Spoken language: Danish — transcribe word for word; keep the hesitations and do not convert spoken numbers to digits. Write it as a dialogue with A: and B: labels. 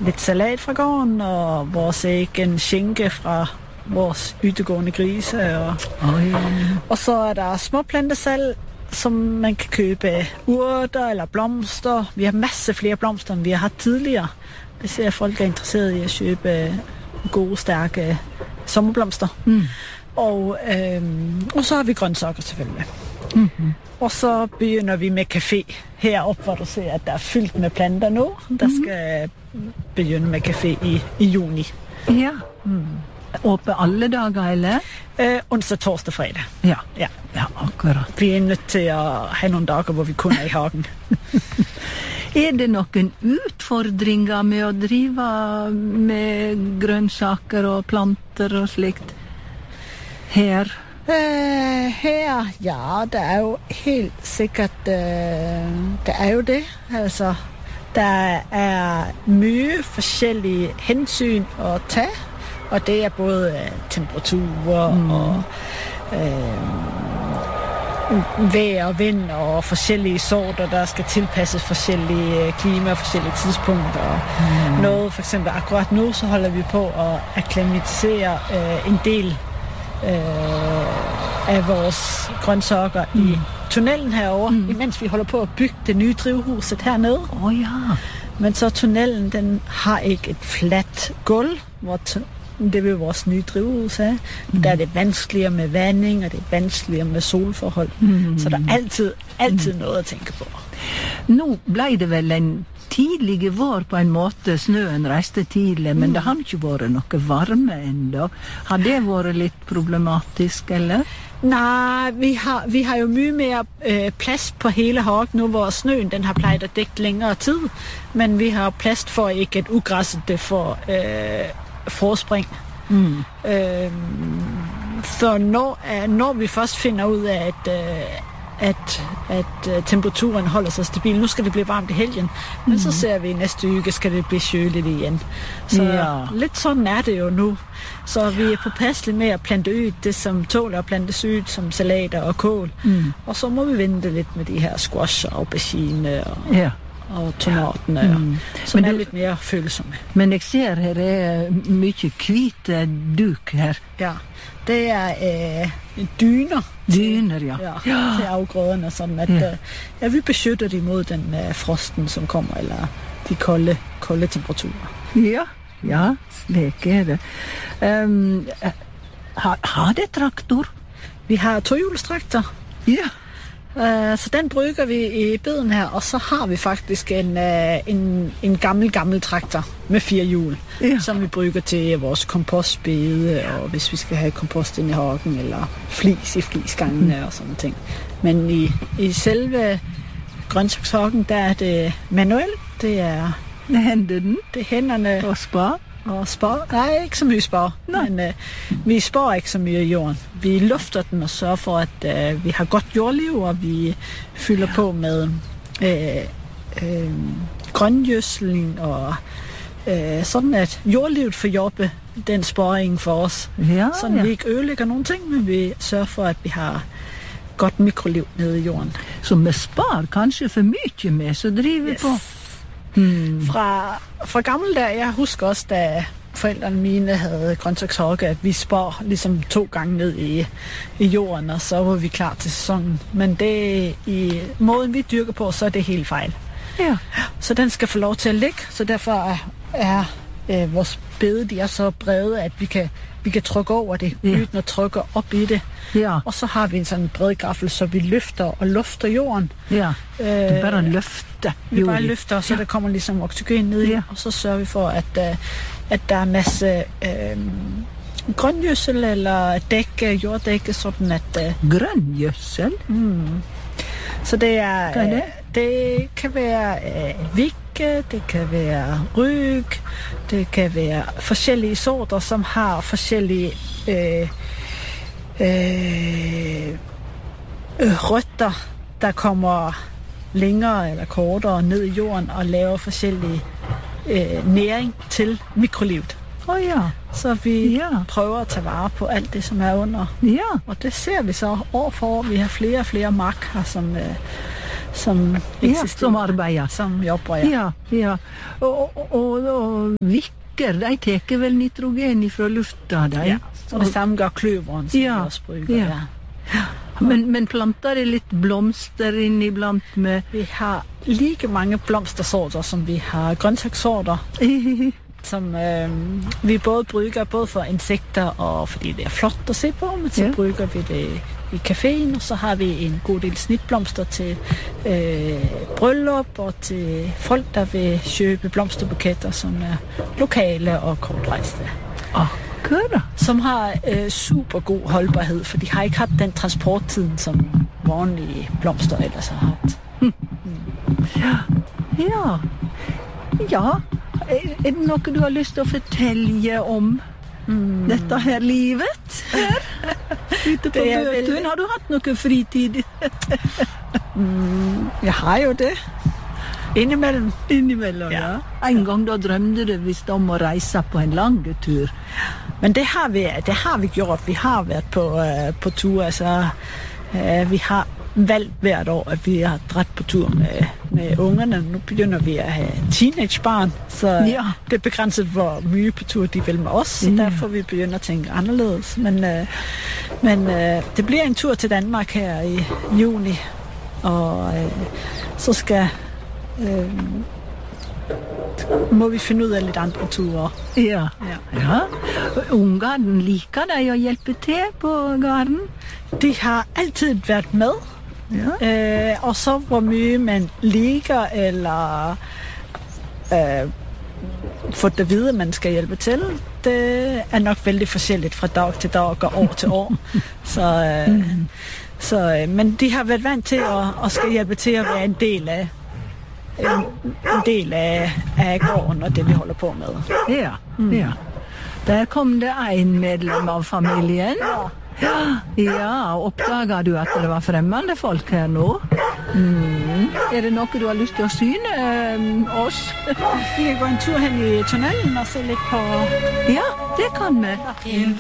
A: lidt salat fra gården, og vores egen skinke fra vores yttergående grise. Og,
B: oh, ja.
A: og så er der små plantesalg, som man kan købe urter eller blomster. Vi har masse flere blomster, end vi har haft tidligere. Det ser, at folk er interesseret i at købe gode, stærke sommerblomster. Mm. Og, øhm, og så har vi grøntsager selvfølgelig. Mm-hmm. Og så begynder vi med café heroppe, hvor du ser, at der er fyldt med planter nu. Der skal mm-hmm. begynde med café i, i juni.
B: Ja. Mm. Åpne alle dager, eller?
A: Øh, onsdag, torsdag, fredag.
B: Ja.
A: Ja.
B: Ja, akkurat.
A: Vi er nødt til at have nogle dager, hvor vi kun er i hagen.
B: Er det noen utfordringer med å drive med grønnsaker og planter og slikt her?
A: Uh, her, ja, der er jo helt sikkert, uh, der er jo det. Altså, der er mye forskellige hensyn at tage, og det er både uh, temperaturer mm. og uh, vejr og vind og forskellige sorter, der skal tilpasses forskellige klima og forskellige tidspunkter. Mm. Noget, for eksempel akkurat nu, så holder vi på at akklimatisere uh, en del uh, af vores grøntsager mm. i tunnelen herovre, mm. imens vi holder på at bygge det nye drivhuset hernede.
B: Åh oh, ja.
A: Men så tunnelen, den har ikke et fladt gulv, hvor t- det vil vores nye drivhus have. Mm. Der er det vanskeligere med vanding, og det er vanskeligere med solforhold. Mm. Så der er altid, altid mm. noget at tænke på.
B: Nu blev det vel en tidlig vår på en måte. Snøen reiste tidlig, men mm. det har ikke vært noe varme enda. Har det vært litt problematisk, eller?
A: Nej, vi har, vi har jo mye mere øh, plads på hele hagen nu, hvor snøen den har plejet at dække længere tid. Men vi har plads for ikke at ugræsset det for øh, forspring. Mm. Øh, så når, når vi først finder ud af, at, øh, at, at temperaturen holder sig stabil, nu skal det blive varmt i helgen, men mm. så ser vi næste uge, skal det blive køligt igen. Så ja. Lidt sådan er det jo nu. Så vi er påpasselige med at plante ud det, som tåler at plantes ud, som salater og kål. Mm. Og så må vi vente lidt med de her squash og aubergine og, ja. og tomaterne, ja. mm. som men er du, lidt mere følsomme.
B: Men jeg ser her er mye hvite duk her.
A: Ja, det er øh, dyner.
B: Dyner, ja.
A: ja. ja. Til afgrøderne, sådan at ja. Øh, ja, vi beskytter det imod den øh, frosten, som kommer, eller de kolde, kolde temperaturer.
B: Ja. Ja, slik er det. Um, har, har det traktor?
A: Vi har tohjulstraktor.
B: Ja.
A: Uh, så den bruger vi i beden her, og så har vi faktisk en, uh, en, en gammel, gammel traktor med fire hjul, ja. Som vi bruger til vores kompostbede, og hvis vi skal have kompost ind i hagen, eller flis i flisgangene mm. og sådan ting. Men i, i selve grøntsagshagen, der er det manuelt. Det er
B: Det hænder den.
A: Det er hænderne.
B: Og spar.
A: Og spar. Nej, ikke så mye spar. Men uh, vi spar ikke så mye i jorden. Vi lufter den og sørger for, at uh, vi har godt jordliv, og vi fylder ja. På med uh, uh, grøngjødsling, og uh, sådan at jordlivet får jobbe den sparing for os.
B: Ja,
A: sådan
B: ja.
A: Vi ikke ødelægger nogen ting, men vi sørger for, at vi har godt mikroliv nede i jorden.
B: Så med spar kanskje for mye med, så driver yes. vi på.
A: Hmm. Fra, fra gammel der, jeg husker også, da forældrene mine havde grøntsagshage, at vi spar ligesom to gange ned i, i jorden, og så var vi klar til sæsonen. Men det i måden, vi dyrker på, så er det helt fejl.
B: Ja.
A: Så den skal få lov til at ligge, så derfor er, er øh, vores bede, de er så brede, at vi kan, vi kan trykke over det, ja. Uden at trykke op i det.
B: Ja.
A: Og så har vi en sådan bred gaffel, så vi løfter og lufter jorden.
B: Ja, øh, det er bare løfte.
A: Vi bare løfter, så ja. Der kommer ligesom oxygen ned i, ja. Og så sørger vi for, at, uh, at der er en masse uh, grøngjødsel eller dække, jorddække, sådan at... Uh,
B: grøngjødsel?
A: Mm. Så det er...
B: Hvad er det?
A: Uh, det kan være uh, vikke, det kan være ryg, det kan være forskellige sorter, som har forskellige... Uh, Øh, øh, røtter, der kommer længere eller kortere ned i jorden og laver forskellige øh, næring til mikrolivet.
B: Oh, ja.
A: Så vi
B: ja.
A: Prøver at tage vare på alt det, som er under.
B: Ja.
A: Og det ser vi så år for år. Vi har flere og flere marker, som, øh, som
B: Ja,
A: eksisterer.
B: som arbeider.
A: Som jobber, ja.
B: Ja, ja. Og, og, og, og vikker, de tar vel nitrogen fra lufta, de?
A: ja. Og det samme gør kløveren, som
B: Ja,
A: vi også bruger.
B: ja.
A: Ja.
B: Men, men planter det litt blomster inniblant med
A: Vi har lige mange blomstersorter, som vi har grøntsagssorter, som øh, vi både bruger både for insekter og fordi det er flot at se på, men så
B: Ja.
A: bruger vi det i caféen, og så har vi en god del snitblomster til øh, bryllup og til folk, der vil købe blomsterbuketter, som er lokale og kortrejste.
B: akkurat.
A: Som har øh, super god holdbarhed, for de har ikke haft den transporttiden, som vanlige blomster ellers har haft.
B: Ja. Ja. Er er det noe du har lyst til å fortelle om
A: Mm.
B: dette her livet her? Ute på
A: Det er
B: Bøtun,
A: veldig-
B: har du hatt noe fritid
A: Mm, jeg har jo det. Indimellem.
B: innimellom?
A: Ja.
B: Ja. En gang da drømte du visst om å reise på en lang tur.
A: Men det har vi, det har vi gjort. Vi har været på, øh, på tur. Altså, øh, vi har valgt hvert år, at vi har dratt på tur med, med ungerne. Nu begynder vi at have teenagebarn, så
B: Ja.
A: det er begrænset, hvor mye på tur de vil med os. Så
B: Ja.
A: derfor vi begynder at tænke anderledes. Men, øh, men øh, det bliver en tur til Danmark her i juni, og øh, så skal øh, må vi finde ud af lidt andre ture.
B: Ja.
A: Ja.
B: ja. Ungene, liker de å hjelpe til på gården?
A: De har altid været med.
B: Ja.
A: Øh, og så hvor mye man ligger eller øh, får det at vide, at man skal hjælpe til, det er nok vældig forskelligt fra dag til dag og år til år. Så, øh, mm. så, øh, men de har været vant til at, at skal hjælpe til at være en del af en, en del af, af gården og det vi holder på med.
B: Ja. ja. Der kom det en medlem av familien. Ja, ja, oppdaga du at det var fremmede folk her nå? Mm. Er det noe du har lyst til å syne um, oss?
A: Vi kan gå en tur hen i tunnelen og se lidt på...
B: Ja, det kan vi.